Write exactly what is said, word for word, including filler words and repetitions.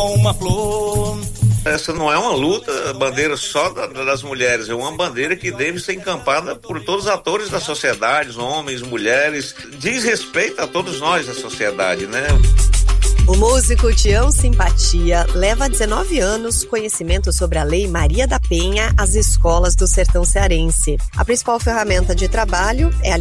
com uma flor. Essa não é uma luta, bandeira só das mulheres, é uma bandeira que deve ser encampada por todos os atores da sociedade, homens, mulheres, diz respeito a todos nós da sociedade, né? O músico Tião Simpatia leva há dezenove anos conhecimento sobre a Lei Maria da Penha às escolas do sertão cearense. A principal ferramenta de trabalho é a